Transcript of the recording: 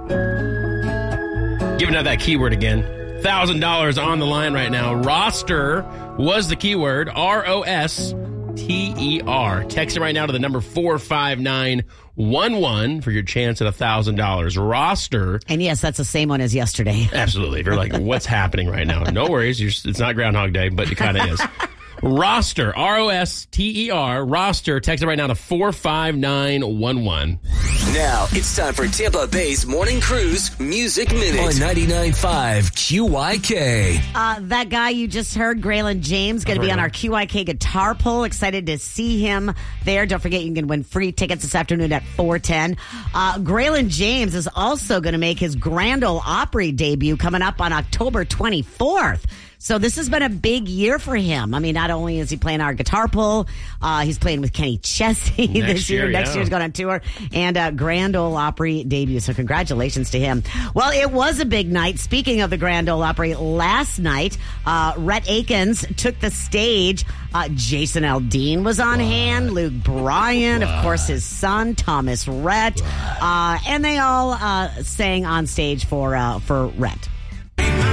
Giving out that keyword again. $1,000 on the line right now. Roster was the keyword. R-O-S-T-E-R. Text it right now to the number 45911 for your chance at $1,000. Roster. And yes, that's the same one as yesterday. Absolutely. If you're like, what's happening right now? No worries. It's not Groundhog Day, but it kind of is. Roster, R-O-S-T-E-R, roster. Text it right now to 45911. Now it's time for Tampa Bay's Morning Cruise Music Minute on 99.5 QYK. That guy you just heard, Graylin James, going to be on our QYK guitar poll. Excited to see him there. Don't forget you can win free tickets this afternoon at 4:10. Graylin James is also going to make his Grand Ole Opry debut coming up on October 24th. So this has been a big year for him. I mean, not only is he playing our guitar poll, he's playing with Kenny Chesney this year. Next year's going on tour. And Grand Ole Opry debut. So congratulations to him. Well, it was a big night. Speaking of the Grand Ole Opry, last night, Rhett Akins took the stage. Jason Aldean was on hand. Luke Bryan, of course, his son, Thomas Rhett. And they all sang on stage for Rhett.